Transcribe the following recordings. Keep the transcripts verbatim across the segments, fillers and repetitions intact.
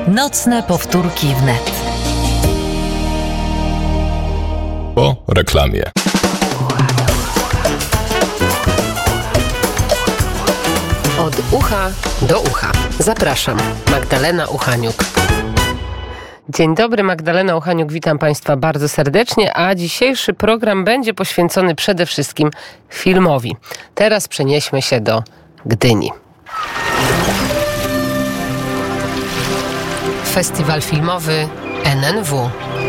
Nocne powtórki wnet. Po reklamie. Od ucha do ucha. Zapraszam, Magdalena Uchaniuk. Dzień dobry, Magdalena Uchaniuk, witam Państwa bardzo serdecznie, a dzisiejszy program będzie poświęcony przede wszystkim filmowi. Teraz przenieśmy się do Gdyni. Festiwal filmowy N N W.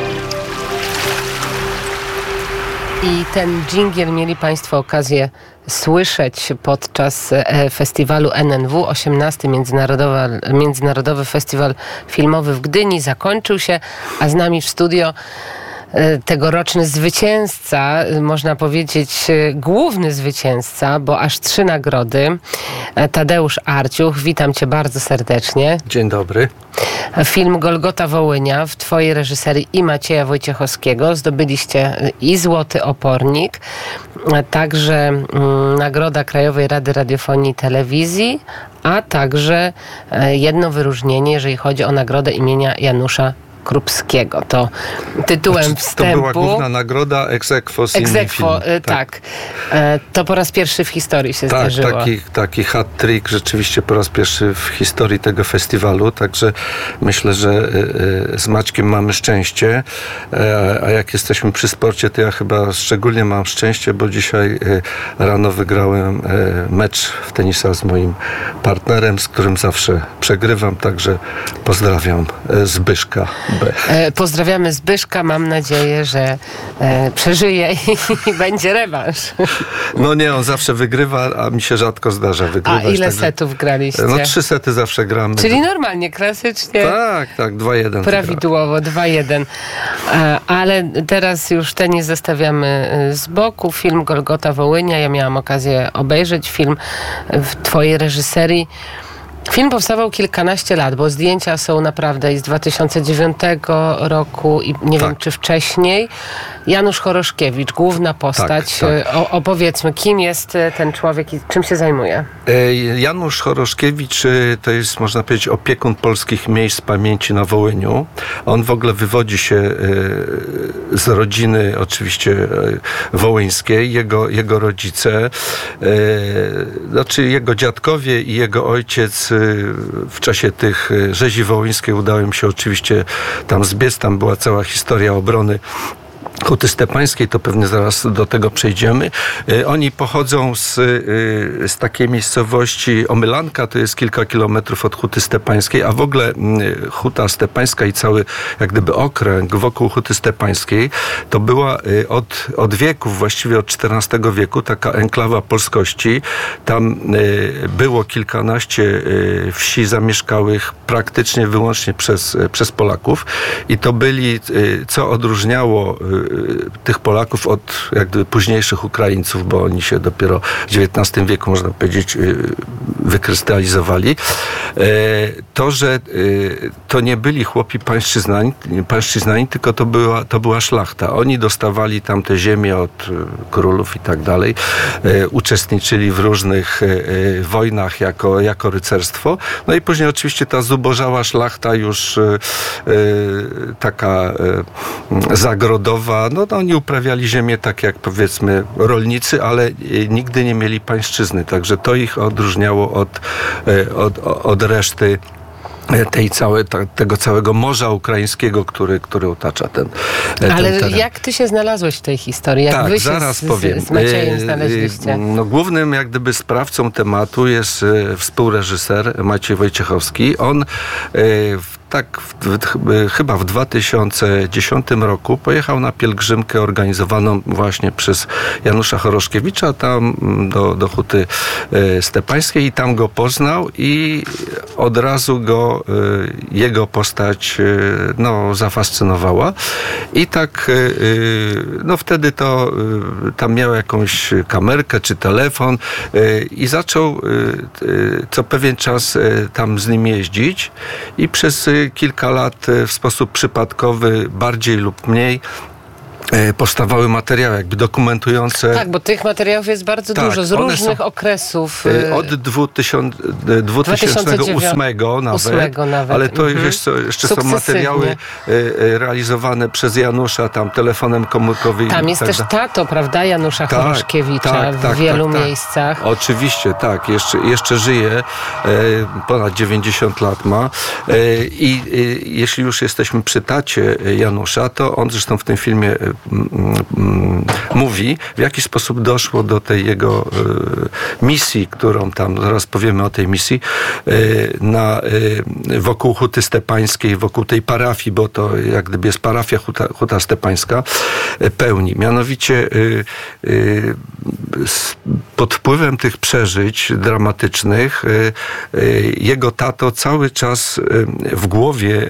I ten dżingiel mieli Państwo okazję słyszeć podczas festiwalu N N W. osiemnasty Międzynarodowy, Międzynarodowy Festiwal Filmowy w Gdyni zakończył się, a z nami w studio tegoroczny zwycięzca, można powiedzieć główny zwycięzca, bo aż trzy nagrody, Tadeusz Arciuch. Witam Cię bardzo serdecznie. Dzień dobry. Film Golgota Wołynia w Twojej reżyserii i Macieja Wojciechowskiego zdobyliście i Złoty Opornik, także mm, Nagroda Krajowej Rady Radiofonii i Telewizji, a także jedno wyróżnienie, jeżeli chodzi o nagrodę imienia Janusza Krupskiego. To tytułem znaczy, wstępu. To była główna nagroda ex aequo z innym filmem. Tak. tak. To po raz pierwszy w historii się tak, zdarzyło. Taki, taki hat-trick rzeczywiście po raz pierwszy w historii tego festiwalu, także myślę, że z Maćkiem mamy szczęście, a jak jesteśmy przy sporcie, to ja chyba szczególnie mam szczęście, bo dzisiaj rano wygrałem mecz w tenisa z moim partnerem, z którym zawsze przegrywam, także pozdrawiam Zbyszka. E, pozdrawiamy Zbyszka, mam nadzieję, że e, przeżyje i, i będzie rewanż. No nie, on zawsze wygrywa, a mi się rzadko zdarza wygrywać. A ile także, setów graliście? No trzy sety zawsze gramy. Czyli normalnie, klasycznie. Tak, tak, dwa jeden. Prawidłowo, dwa jeden. E, ale teraz już tenis zostawiamy z boku. Film Golgota Wołynia. Ja miałam okazję obejrzeć film w Twojej reżyserii. Film powstawał kilkanaście lat, bo zdjęcia są naprawdę i z dwa tysiące dziewiątego roku i nie tak. wiem, czy wcześniej. Janusz Choroszkiewicz, główna postać. Tak, tak. O, opowiedzmy, kim jest ten człowiek i czym się zajmuje? Janusz Choroszkiewicz to jest, można powiedzieć, opiekun polskich miejsc pamięci na Wołyniu. On w ogóle wywodzi się z rodziny oczywiście wołyńskiej. Jego, jego rodzice, znaczy jego dziadkowie i jego ojciec w czasie tych rzezi wołyńskiej udało im się oczywiście tam zbiec. Tam była cała historia obrony Huty Stepańskiej, to pewnie zaraz do tego przejdziemy. Oni pochodzą z, z takiej miejscowości Omylanka, to jest kilka kilometrów od Huty Stepańskiej, a w ogóle Huta Stepańska i cały jak gdyby okręg wokół Huty Stepańskiej to była od, od wieków, właściwie od czternastego wieku, taka enklawa polskości. Tam było kilkanaście wsi zamieszkałych praktycznie wyłącznie przez, przez Polaków i to byli, co odróżniało tych Polaków od jak gdyby późniejszych Ukraińców, bo oni się dopiero w dziewiętnastym wieku, można powiedzieć, wykrystalizowali. To, że to nie byli chłopi pańszczyznani, pańszczyznani tylko to była, to była szlachta. Oni dostawali tam te ziemię od królów i tak dalej. Uczestniczyli w różnych wojnach jako, jako rycerstwo. No i później oczywiście ta zubożała szlachta już taka zagrodowa. No to oni uprawiali ziemię tak jak powiedzmy rolnicy, ale nigdy nie mieli pańszczyzny. Także to ich odróżniało od, od, od reszty tej całe, ta, tego całego morza ukraińskiego, który, który otacza ten, ten Ale teren. Jak ty się znalazłeś w tej historii? Jak tak, wy się zaraz z, powiem. z Maciejem znaleźliście? No, głównym jak gdyby sprawcą tematu jest współreżyser Maciej Wojciechowski. On w tak w, w, chyba w dwa tysiące dziesiątym roku pojechał na pielgrzymkę organizowaną właśnie przez Janusza Choroszkiewicza tam do, do Huty Stepańskiej i tam go poznał i od razu go jego postać no, zafascynowała i tak no wtedy to tam miał jakąś kamerkę czy telefon i zaczął co pewien czas tam z nim jeździć i przez kilka lat w sposób przypadkowy, bardziej lub mniej, powstawały materiały jakby dokumentujące. Tak, bo tych materiałów jest bardzo tak, dużo, z różnych okresów. Od dwu tysiące ósmego nawet, nawet. Ale to mhm. jeszcze, jeszcze są materiały realizowane przez Janusza tam telefonem komórkowym. Tam jest też tato, prawda, Janusza tak, Choroszkiewicza tak, tak, w wielu tak, tak. miejscach. Oczywiście, tak. Jeszcze, jeszcze żyje, ponad dziewięćdziesiąt lat ma. I jeśli już jesteśmy przy tacie Janusza, to on zresztą w tym filmie mówi, w jaki sposób doszło do tej jego misji, którą tam, zaraz powiemy o tej misji, na, wokół Huty Stepańskiej, wokół tej parafii, bo to jak gdyby jest parafia Huta, Huta Stepańska, pełni. Mianowicie pod wpływem tych przeżyć dramatycznych jego tato cały czas w głowie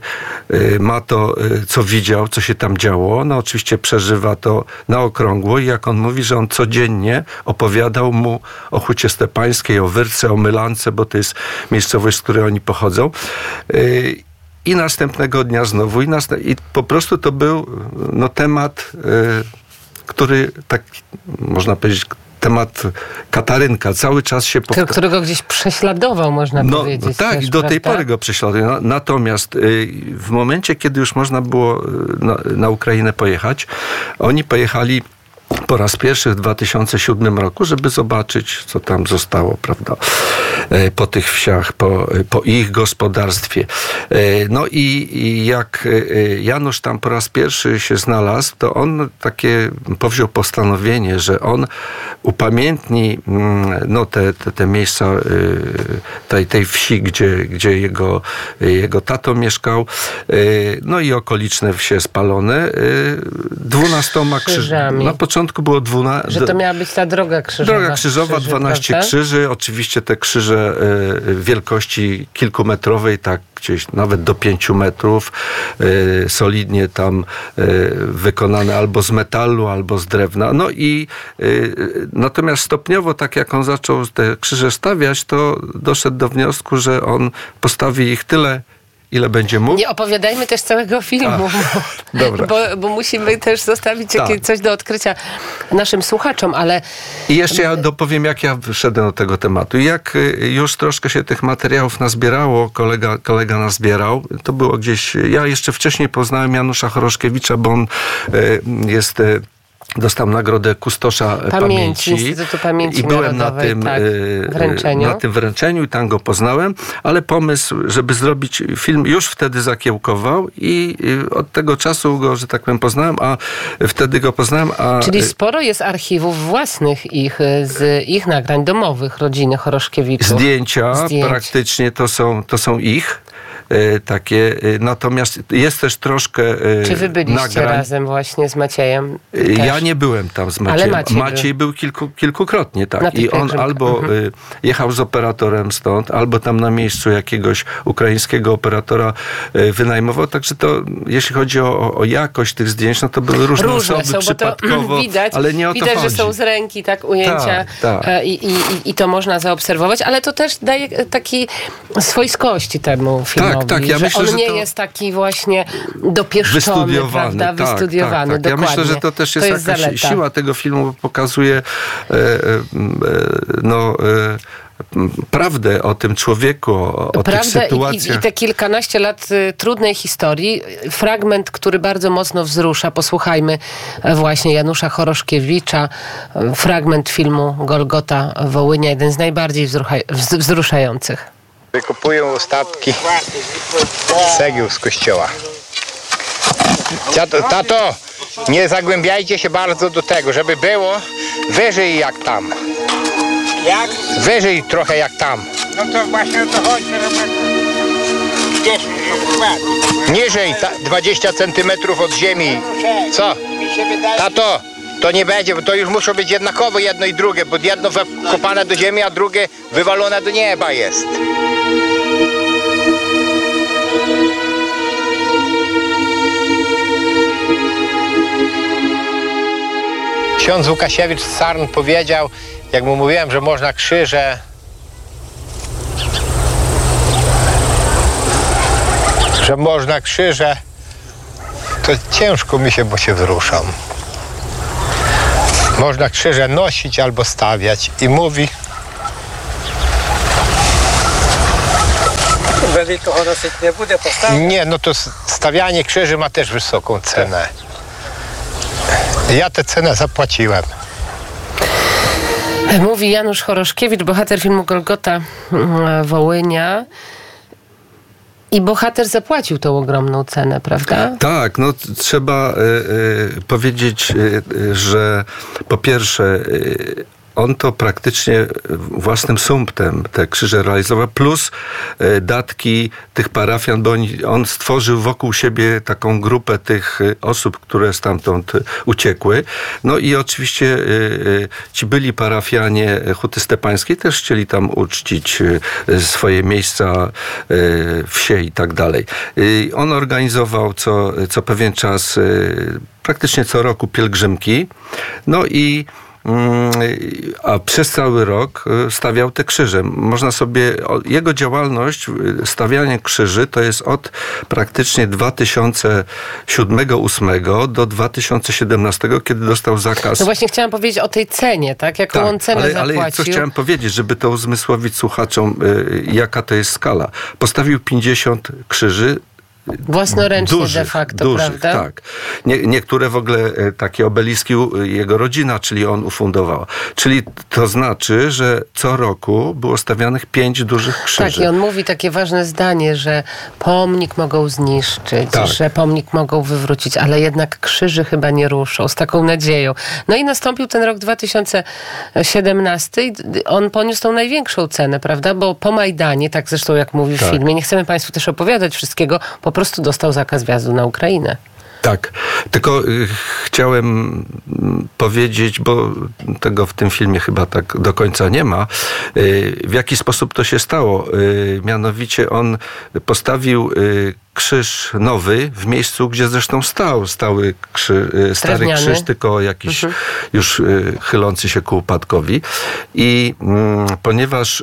ma to, co widział, co się tam działo. No oczywiście przeżywa to na okrągło i jak on mówi, że on codziennie opowiadał mu o Hucie Stepańskiej, o Wyrce, o Mylance, bo to jest miejscowość, z której oni pochodzą. I następnego dnia znowu. I, nast- i po prostu to był no, temat, który tak można powiedzieć, temat Katarynka cały czas się powtarza. Którego gdzieś prześladował, można no, powiedzieć. Tak, też, i do prawda? tej pory go prześladuje. Natomiast w momencie, kiedy już można było na, na Ukrainę pojechać, oni pojechali po raz pierwszy w dwa tysiące siódmym roku, żeby zobaczyć, co tam zostało, prawda, po tych wsiach, po, po ich gospodarstwie. No i, i jak Janusz tam po raz pierwszy się znalazł, to on takie powziął postanowienie, że on upamiętni no, te, te, te miejsca tej, tej wsi, gdzie, gdzie jego, jego tato mieszkał, no i okoliczne wsie spalone, dwunastoma krzyżami. Na początku było dwunaście. Że to miała być ta droga krzyżowa. Droga krzyżowa, krzyży, dwanaście prawda? Krzyży. Oczywiście te krzyże wielkości kilkumetrowej, tak gdzieś nawet do pięciu metrów, solidnie tam wykonane albo z metalu, albo z drewna. No i natomiast stopniowo, tak jak on zaczął te krzyże stawiać, to doszedł do wniosku, że on postawi ich tyle, ile będzie mógł. Nie opowiadajmy też całego filmu, A, dobra. Bo, bo musimy też zostawić jakieś coś do odkrycia naszym słuchaczom, ale... I jeszcze ja dopowiem, jak ja wyszedłem do tego tematu. Jak już troszkę się tych materiałów nazbierało, kolega, kolega nazbierał, to było gdzieś... Ja jeszcze wcześniej poznałem Janusza Choroszkiewicza, bo on jest... Dostał nagrodę Kustosza Pamięci, Pamięci Instytutu Pamięci i byłem na tym tak, wręczeniu. na tym wręczeniu i tam go poznałem, ale pomysł, żeby zrobić film, już wtedy zakiełkował i od tego czasu go, że tak powiem, poznałem, a wtedy go poznałem. A... Czyli sporo jest archiwów własnych ich, z ich nagrań domowych, rodziny Choroszkiewiczów. Zdjęcia Zdjęć. praktycznie to są, to są ich. Takie, natomiast jest też troszkę Czy wy byliście nagrań. razem właśnie z Maciejem? Też? Ja nie byłem tam z Maciejem. Ale Maciej, Maciej był, był kilku, kilkukrotnie, tak. I on pielgrzymkach. albo mhm. jechał z operatorem stąd, albo tam na miejscu jakiegoś ukraińskiego operatora wynajmował. Także to, jeśli chodzi o, o jakość tych zdjęć, no to były różne, różne osoby są, przypadkowo, bo to widać, ale nie o to widać, chodzi. że są z ręki tak ujęcia tak, tak. I, i, i to można zaobserwować, ale to też daje takiej swojskości temu filmowi. Tak, tak. Ja że myślę, on że nie to jest taki właśnie dopieszczony, wystudiowany, prawda? Tak, Wystudiowany, tak, tak. Ja myślę, że to też jest, to jest jakaś siła tego filmu, bo pokazuje e, e, no... E, prawdę o tym człowieku, o, o tych sytuacjach. I, I te kilkanaście lat y, trudnej historii. Fragment, który bardzo mocno wzrusza. Posłuchajmy właśnie Janusza Choroszkiewicza. Fragment filmu Golgota Wołynia. Jeden z najbardziej wzrucha- wzruszających. Wykopują ostatki cegieł z kościoła. Tato, tato, nie zagłębiajcie się bardzo do tego, żeby było wyżej jak tam. Jak? Wyżej trochę jak tam. No to właśnie o to chodzi, że niżej, ta, dwadzieścia centymetrów od ziemi. Co? Tato, to nie będzie, bo to już muszą być jednakowo jedno i drugie, bo jedno wkopane do ziemi, a drugie wywalone do nieba jest. Ksiądz Łukasiewicz z Sarn powiedział, jak mu mówiłem, że można krzyże że można krzyże to ciężko mi się, bo się wzruszam. Można krzyże nosić albo stawiać i mówi. Великого носити не буде, поставити. Nie, no to stawianie krzyży ma też wysoką cenę. Ja tę cenę zapłaciłem. Mówi Janusz Choroszkiewicz, bohater filmu Golgota Wołynia. I bohater zapłacił tą ogromną cenę, prawda? Tak, no t- trzeba y, y, powiedzieć, y, y, że po pierwsze y, on to praktycznie własnym sumptem te krzyże realizował, plus y, datki tych parafian, bo on, on stworzył wokół siebie taką grupę tych y, osób, które stamtąd uciekły. No i oczywiście y, y, ci byli parafianie Huty Stepańskiej też chcieli tam uczcić y, swoje miejsca, y, wsie i tak dalej. Y, on organizował co, co pewien czas, y, praktycznie co roku pielgrzymki. No i a przez cały rok stawiał te krzyże. Można sobie, jego działalność, stawianie krzyży, to jest od praktycznie dwa tysiące siódmego ósmego do dwa tysiące siedemnastego, kiedy dostał zakaz. No właśnie chciałam powiedzieć o tej cenie, tak? Jaką Tak, on cenę ale, zapłacił. ale co chciałem powiedzieć, żeby to uzmysłowić słuchaczom, y, jaka to jest skala. Postawił pięćdziesiąt krzyży, Własnoręcznie dużych, de facto, dużych, prawda? tak. Nie, niektóre w ogóle e, takie obeliski u- jego rodzina, czyli on ufundowała. Czyli to znaczy, że co roku było stawianych pięć dużych krzyży. Tak, i on mówi takie ważne zdanie, że pomnik mogą zniszczyć, Tak. że pomnik mogą wywrócić, ale jednak krzyży chyba nie ruszą, z taką nadzieją. No i nastąpił ten rok dwa tysiące siedemnasty i on poniósł tą największą cenę, prawda? Bo po Majdanie, tak zresztą jak mówi w Tak. filmie, nie chcemy Państwu też opowiadać wszystkiego, po prostu dostał zakaz wjazdu na Ukrainę. Tak, tylko y, chciałem mm, powiedzieć, bo tego w tym filmie chyba tak do końca nie ma, y, w jaki sposób to się stało. Y, mianowicie on postawił y, krzyż nowy w miejscu, gdzie zresztą stał stały krzy, y, stary Drewniany. krzyż, tylko jakiś Mhm. już y, chylący się ku upadkowi. I mm, ponieważ y,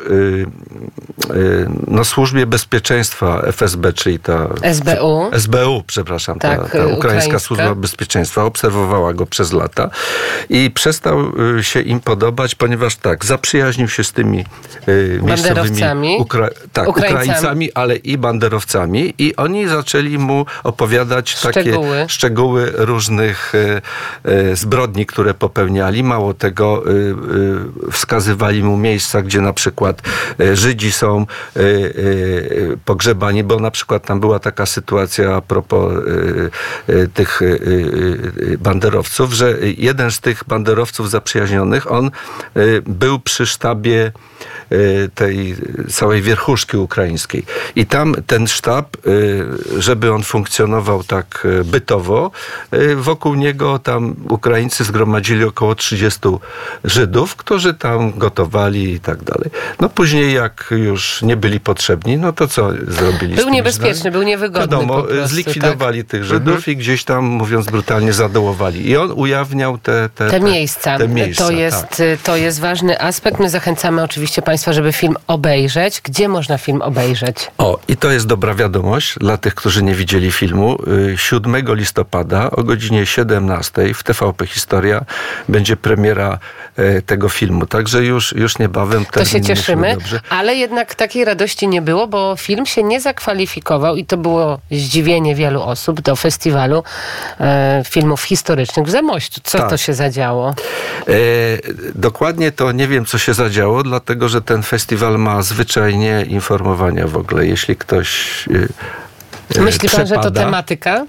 y, no, służbie bezpieczeństwa F S B, czyli ta S B U. S B U, przepraszam, Tak, ta, ta ukraińska ukraińska. służba bezpieczeństwa obserwowała go przez lata i przestał y, się im podobać, ponieważ tak, zaprzyjaźnił się z tymi y, miejscowymi Banderowcami. Ukra- tak, Ukraińcami. Ukraińcami, ale i banderowcami i oni zaczęli mu opowiadać Szczegóły. takie szczegóły różnych y, y, zbrodni, które popełniali. Mało tego, y, y, wskazywali mu miejsca, gdzie na przykład y, Żydzi są y, y, pogrzebani, bo na przykład tam była taka sytuacja a propos y, y, tych y, y, banderowców, że jeden z tych banderowców zaprzyjaźnionych, on y, był przy sztabie y, tej całej wierchuszki ukraińskiej. I tam ten sztab, y, żeby on funkcjonował tak y, bytowo, y, wokół niego tam Ukraińcy zgromadzili około trzydziestu Żydów, którzy tam gotowali i tak dalej. No później jak już nie byli potrzebni, no to co zrobili z Był tymi niebezpieczny, Żydami? był niewygodny Wiadomo, po prostu, zlikwidowali tak. tych Żydów i gdzieś tam, mówiąc brutalnie, zadołowali. I on ujawniał te, te, Te miejsca. Te miejsca to, jest, tak. to jest ważny aspekt. My zachęcamy oczywiście Państwa, żeby film obejrzeć. Gdzie można film obejrzeć? O, i to jest dobra wiadomość dla tych, którzy nie widzieli filmu. siódmego listopada o godzinie siedemnastej w T V P Historia będzie premiera e, tego filmu. Także już, już niebawem. To się termin cieszymy, myślę, dobrze. ale jednak takiej radości nie było, bo film się nie zakwalifikował i to było zdziwienie wielu osób do festiwalu e, filmów historycznych w Zamościu. Co Tak. to się zadziało? E, dokładnie to nie wiem, co się zadziało, dlatego że ten festiwal ma zwyczajnie informowania w ogóle. Jeśli ktoś e, e, Myśli pan, że to przepada. tematyka?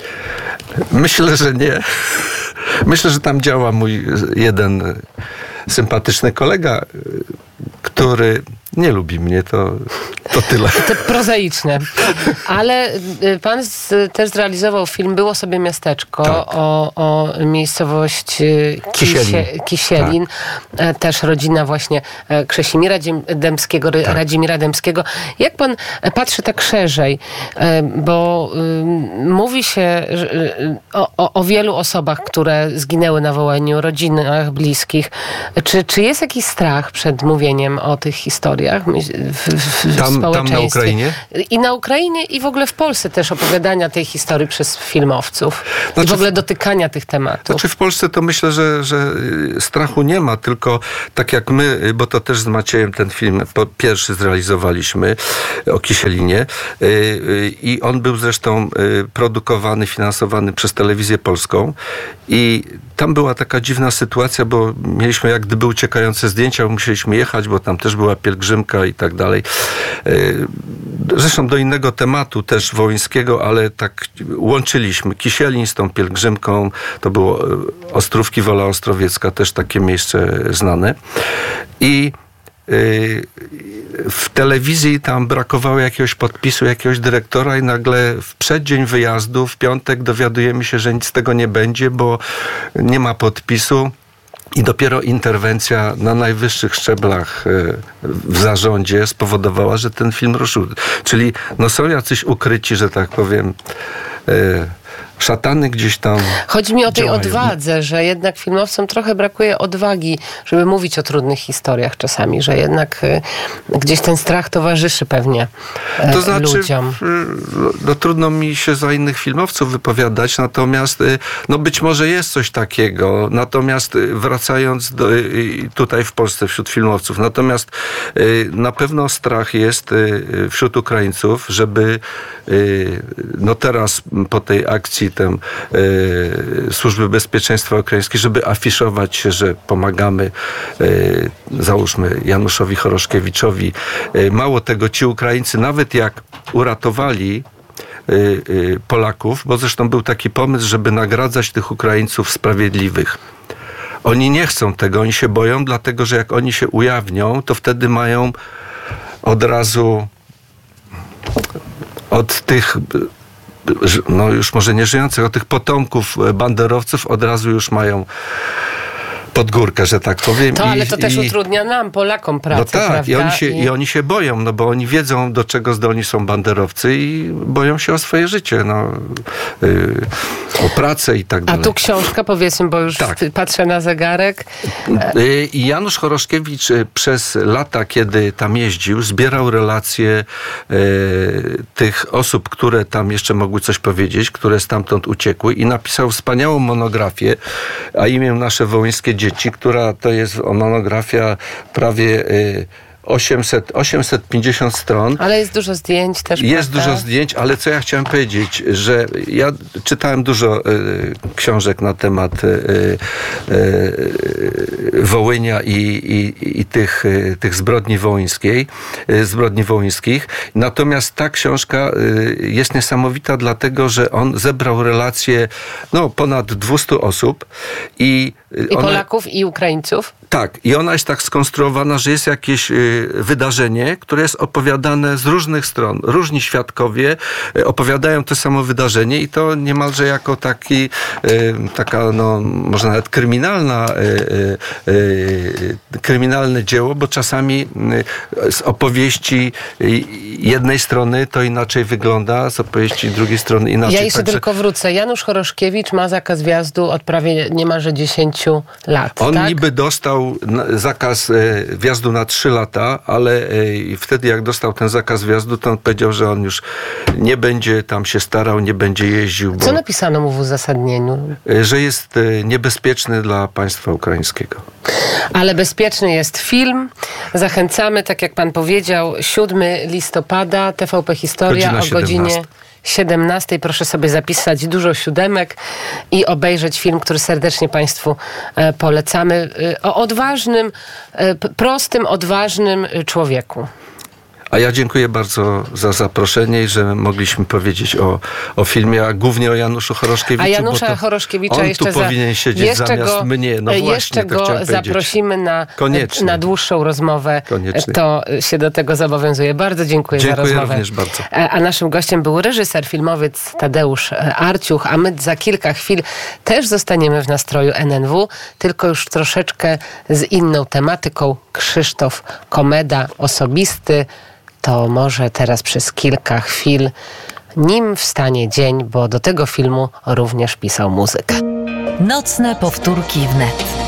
Myślę, że nie. Myślę, że tam działa mój jeden sympatyczny kolega, który nie lubi mnie, to, to tyle. Te prozaiczne. Ale y, pan z, też zrealizował film Było sobie miasteczko Tak. o, o miejscowość y, Kisie, Kisielin. Kisielin. E, Też rodzina właśnie e, Krzesimira Dziem- Dębskiego, Ry- Tak. Radzimira Dębskiego. Jak pan e, patrzy tak szerzej, e, bo y, mówi się że, y, o, o, o wielu osobach, które zginęły na Wołyniu, rodzinach bliskich. Czy, czy jest jakiś strach przed mówieniem o tych historiach? historiach w, w, w Tam, społeczeństwie. tam na Ukrainie? I na Ukrainie i w ogóle w Polsce też opowiadania tej historii przez filmowców. Znaczy, I w ogóle dotykania tych tematów. Znaczy w Polsce to myślę, że, że strachu nie ma, tylko tak jak my, bo to też z Maciejem ten film po pierwszy zrealizowaliśmy o Kisielinie i on był zresztą produkowany, finansowany przez Telewizję Polską i tam była taka dziwna sytuacja, bo mieliśmy jak gdyby uciekające zdjęcia, musieliśmy jechać, bo tam też była pielgrzymka i tak dalej. Zresztą do innego tematu też wołyńskiego, ale tak łączyliśmy Kisielin z tą pielgrzymką. To było Ostrówki, Wola Ostrowiecka, też takie miejsce znane. I w telewizji tam brakowało jakiegoś podpisu, jakiegoś dyrektora i nagle w przeddzień wyjazdu, w piątek dowiadujemy się, że nic z tego nie będzie, bo nie ma podpisu. I dopiero interwencja na najwyższych szczeblach w zarządzie spowodowała, że ten film ruszył. Czyli no są jacyś ukryci, że tak powiem, szatany gdzieś tam Chodzi mi o tej działają. odwadze, że jednak filmowcom trochę brakuje odwagi, żeby mówić o trudnych historiach czasami, że jednak y, gdzieś ten strach towarzyszy pewnie y, To znaczy, ludziom. no, trudno mi się za innych filmowców wypowiadać, natomiast no być może jest coś takiego, natomiast wracając do, tutaj w Polsce wśród filmowców, natomiast na pewno strach jest wśród Ukraińców, żeby no teraz po tej akcji tam, e, Służby Bezpieczeństwa Ukraińskiej, żeby afiszować się, że pomagamy e, załóżmy Januszowi Choroszkiewiczowi. E, mało tego, ci Ukraińcy nawet jak uratowali e, e, Polaków, bo zresztą był taki pomysł, żeby nagradzać tych Ukraińców sprawiedliwych. Oni nie chcą tego, oni się boją, dlatego że jak oni się ujawnią, to wtedy mają od razu od tych no już może nie żyjących, od tych potomków banderowców od razu już mają pod górkę, że tak powiem. To, ale I, to też i, utrudnia nam, Polakom, pracę, no tak, prawda? i oni, się, I... i oni się boją, no bo oni wiedzą, do czego zdolni są banderowcy i boją się o swoje życie, no, yy, o pracę i tak dalej. A tu książka, powiedzmy, bo już tak. patrzę na zegarek. I Janusz Choroszkiewicz przez lata, kiedy tam jeździł, zbierał relacje e, tych osób, które tam jeszcze mogły coś powiedzieć, które stamtąd uciekły i napisał wspaniałą monografię, a imię Nasze Wołyńskie Dzieci, która to jest monografia prawie e, osiemset, osiemset pięćdziesiąt stron. Ale jest dużo zdjęć też, Jest prawda? dużo zdjęć, ale co ja chciałem powiedzieć, że ja czytałem dużo y, książek na temat y, y, Wołynia i, i, i tych, y, tych zbrodni wołyńskiej, y, zbrodni wołyńskich. Natomiast ta książka y, jest niesamowita, dlatego, że on zebrał relacje no, ponad dwieście osób i I ona, Polaków, i Ukraińców? tak, i ona jest tak skonstruowana, że jest jakieś y, wydarzenie, które jest opowiadane z różnych stron. Różni świadkowie y, opowiadają to samo wydarzenie i to niemalże jako taki, y, taka, no, może nawet kryminalna, y, y, y, kryminalne dzieło, bo czasami y, z opowieści y, jednej strony to inaczej wygląda, z opowieści drugiej strony inaczej. Ja jeszcze Także tylko wrócę. Janusz Choroszkiewicz ma zakaz wjazdu od prawie niemalże dziesięciu lat, On tak? niby dostał zakaz wjazdu na trzy lata, ale wtedy jak dostał ten zakaz wjazdu, to on powiedział, że on już nie będzie tam się starał, nie będzie jeździł. Bo, Co napisano mu w uzasadnieniu? że jest niebezpieczny dla państwa ukraińskiego. Ale bezpieczny jest film. Zachęcamy, tak jak pan powiedział, siódmego listopada, T V P Historia Godzina o godzinie siedemnasta. siedemnastej. Proszę sobie zapisać dużo siódemek i obejrzeć film, który serdecznie państwu e, polecamy. E, o odważnym, e, p- prostym, odważnym człowieku. A ja dziękuję bardzo za zaproszenie i że mogliśmy powiedzieć o, o filmie, a głównie o Januszu Choroszkiewiczu. A Janusza bo to Choroszkiewicza on jeszcze tu za, powinien siedzieć jeszcze zamiast go, mnie. No właśnie, jeszcze to go chciałem powiedzieć. zaprosimy na, Koniecznie. na dłuższą rozmowę. Koniecznie. To się do tego zobowiązuję. Bardzo dziękuję, Dziękuję za rozmowę. również bardzo. A a naszym gościem był reżyser, filmowiec Tadeusz Arciuch, a my za kilka chwil też zostaniemy w nastroju N N W, tylko już troszeczkę z inną tematyką. Krzysztof Komeda, osobisty. To może teraz przez kilka chwil, nim wstanie dzień, bo do tego filmu również pisał muzykę. Nocne powtórki wnet.